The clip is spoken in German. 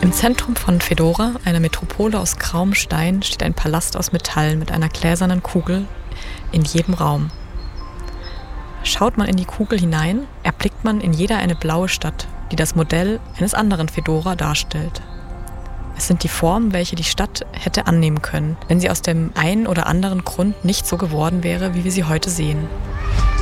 Im Zentrum von Fedora, einer Metropole aus grauem Stein, steht ein Palast aus Metall mit einer gläsernen Kugel in jedem Raum. Schaut man in die Kugel hinein, erblickt man in jeder eine blaue Stadt, die das Modell eines anderen Fedora darstellt. Es sind die Formen, welche die Stadt hätte annehmen können, wenn sie aus dem einen oder anderen Grund nicht so geworden wäre, wie wir sie heute sehen.